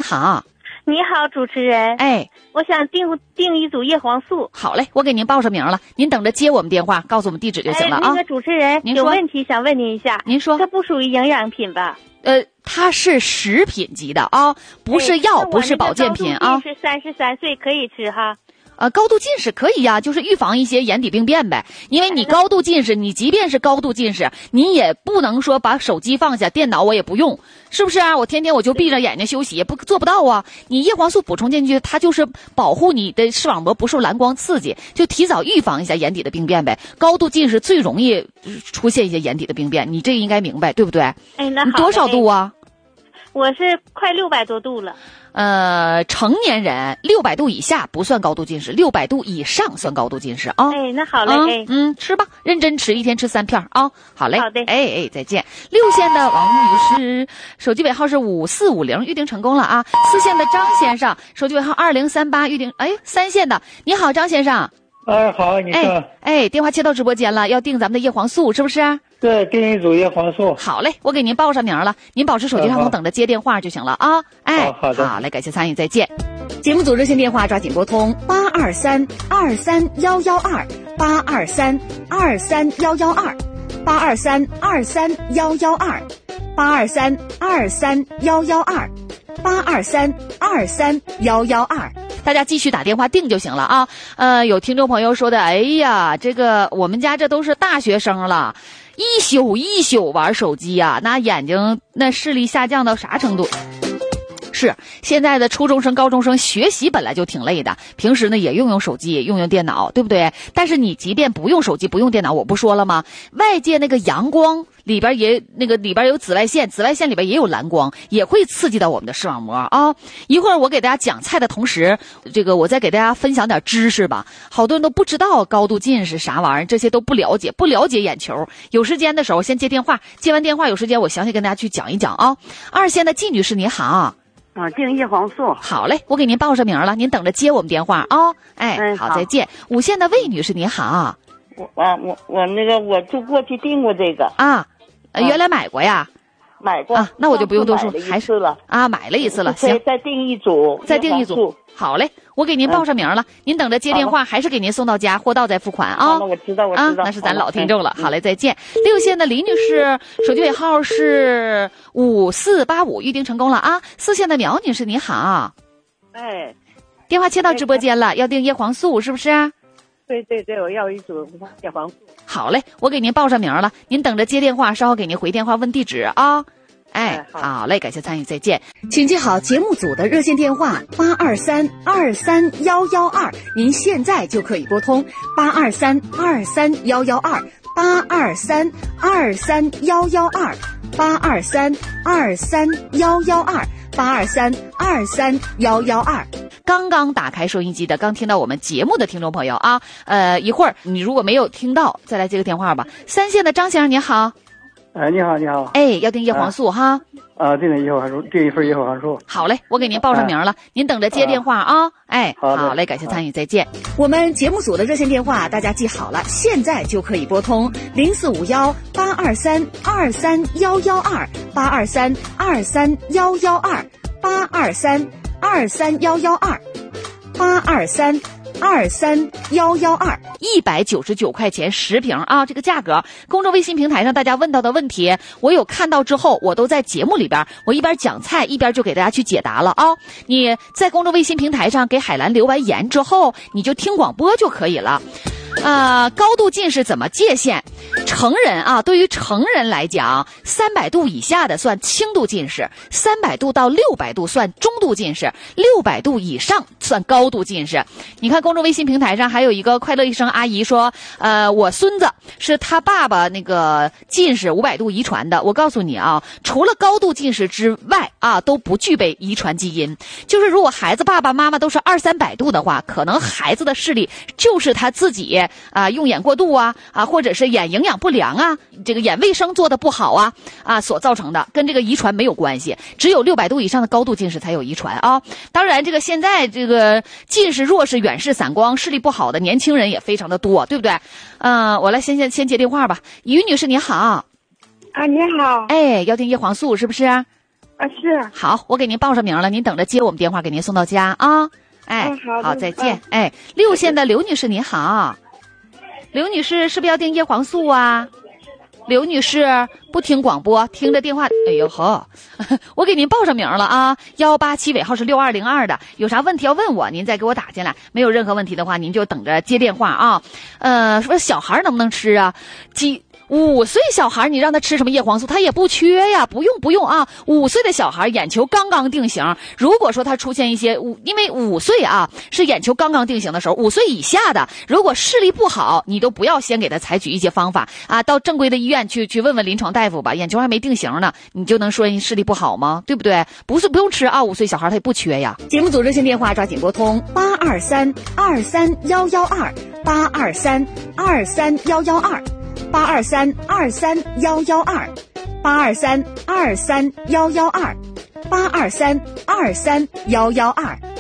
好。 你好，主持人。 哎， 我想订一组叶黄素。 好嘞，我给您报上名了，您等着接我们电话，告诉我们地址就行了啊。 那个主持人有问题想问您一下。 您说。 这不属于营养品吧？ 它是食品级的啊，不是药，不是保健品啊。 是33岁可以吃哈。 高度近视可以呀，就是预防一些眼底病变呗。因为你高度近视，你即便是高度近视，你也不能说把手机放下，电脑我也不用，是不是啊？我天天我就闭着眼睛休息，做不到啊。你叶黄素补充进去，它就是保护你的视网膜不受蓝光刺激，就提早预防一下眼底的病变呗。高度近视最容易出现一些眼底的病变，你这个应该明白，对不对？ 那好。 你多少度啊？ 我是快600多度了。 成年人600度以下不算高度近视，600度以上算高度近视啊。 那好嘞。 吃吧，认真吃，一天吃3片啊。好嘞。 好的。 再见。6线的王女士，手机尾号是5450，预定成功了啊。4线的张先生，手机尾号2038，预定。3线的，你好，张先生。 好，你说。 电话切到直播间了，要订咱们的叶黄素是不是？ 对，订一组叶黄素。 好嘞，我给您报上名了，您保持手机上通，等着接电话就行了啊。 好的。 好嘞，感谢参与，再见。节目组热线电话抓紧拨通823-23-112，823-23-112，823-23-112，823-23-112，大家继续打电话订就行了啊。有听众朋友说的，哎呀，这个我们家这都是大学生了，一宿玩手机啊，那眼睛那视力下降到啥程度？是现在的初中生、高中生学习本来就挺累的，平时呢也用手机、用电脑，对不对？但是你即便不用手机、不用电脑，我不说了吗？外界那个阳光里边有紫外线，紫外线里边也有蓝光，也会刺激到我们的视网膜啊。一会儿我给大家讲菜的同时，我再给大家分享点知识吧。好多人都不知道高度近视啥玩意儿，这些都不了解眼球。有时间的时候先接电话，接完电话有时间我详细跟大家去讲一讲啊。2线的季女士你好。 订叶黄素。 好嘞，我给您报上名了，您等着接我们电话啊。好，再见。5线的魏女士您好。 我就过去订过这个啊，原来买过呀。 买过啊，那我就不用多说， 还是了啊，买了一次了，行， 再订一组， 好嘞，我给您报上名了，您等着接电话，还是给您送到家，货到再付款啊。 我知道， 那是咱老听众了。好嘞，再见。6线的李女士，手机尾号是5485，预定成功了啊。4线的苗女士你好。电话切到直播间了，要订叶黄素是不是？ 对，我要一组叶黄素。 好嘞，我给您报上名了，您等着接电话，稍后给您回电话问地址啊。好嘞，感谢参与，再见。请记好节目组的热线电话823-23-112，您现在就可以拨通823-23-112，823-23-112，823-23-112。刚刚打开收音机的，刚听到我们节目的听众朋友啊，一会儿你如果没有听到，再来接个电话吧。3线的张先生你好。 你好。 要订叶黄素哈。 订一份叶黄素。 好嘞，我给您报上名了，您等着接电话啊。好嘞，感谢参与，再见。我们节目组的热线电话大家记好了，现在就可以拨通，823-23-112，823-23-112，823-23-112，199块钱10瓶啊，这个价格。公众微信平台上大家问到的问题，我有看到之后，我都在节目里边，我一边讲菜一边就给大家去解答了啊。你在公众微信平台上给海兰留完言之后，你就听广播就可以了。高度近视怎么界限？成人啊，对于成人来讲，300度以下的算轻度近视，300度到600度算中度近视，600度以上算高度近视。你看公众微信平台上还有一个快乐医生阿姨说，我孙子是他爸爸那个近视500度遗传的。我告诉你啊，除了高度近视之外啊，都不具备遗传基因。就是如果孩子爸爸妈妈都是200-300度的话，可能孩子的视力就是他自己用眼过度或者是眼营养不良这个眼卫生做的不好所造成的，跟这个遗传没有关系。只有600度以上的高度近视才有遗传啊。当然，这个现在这个近视、弱视、远视、散光、视力不好的年轻人也非常的多，对不对？我来先接电话吧。于女士你好。 你好。 要订叶黄素是不是？ 是。 好，我给您报上名了，您等着接我们电话，给您送到家啊。哎，好，再见。哎，6县的刘女士您好，刘女士是不是要订叶黄素啊？刘女士不听广播，听着电话。哎呦呵，我给您报上名了啊，187尾号是6202的，有啥问题要问我，您再给我打进来。没有任何问题的话，您就等着接电话啊。说小孩能不能吃啊？5岁小孩你让他吃什么叶黄素，他也不缺呀，不用啊。5岁的小孩眼球刚刚定型，如果说他出现一些因为5岁啊是眼球刚刚定型的时候，5岁以下的如果视力不好，你都不要先给他采取一些方法啊，到正规的医院去问问临床大夫吧，眼球还没定型呢，你就能说人视力不好吗？对不对？不用吃啊，5岁小孩他也不缺呀。节目组热线电话抓紧拨通823-23112，823-23112。823-23112，823-23112，823-23112。